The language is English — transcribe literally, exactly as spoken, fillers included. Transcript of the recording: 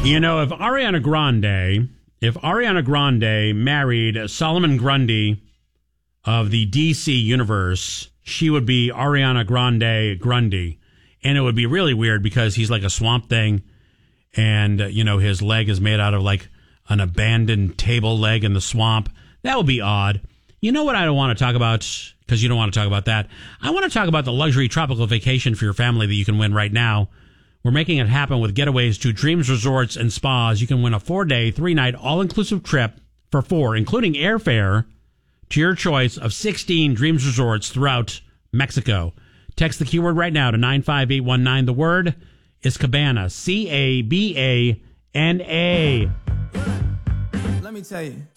You know, if Ariana Grande, if Ariana Grande married Solomon Grundy of the D C universe, she would be Ariana Grande Grundy. And it would be really weird because he's like a swamp thing. And, uh, you know, his leg is made out of like an abandoned table leg in the swamp. That would be odd. You know what I don't want to talk about? Because you don't want to talk about that. I want to talk about the luxury tropical vacation for your family that you can win right now. We're making it happen with getaways to Dreams Resorts and Spas. You can win a four-day, three-night, all-inclusive trip for four, including airfare, to your choice of sixteen Dreams Resorts throughout Mexico. Text the keyword right now to nine five eight one nine. The word is Cabana. C A B A N A. Let me tell you.